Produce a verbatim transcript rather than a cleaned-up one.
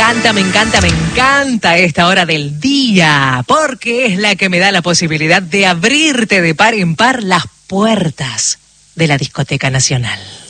encanta, me encanta, me encanta esta hora del día, porque es la que me da la posibilidad de abrirte de par en par las puertas de la Discoteca Nacional.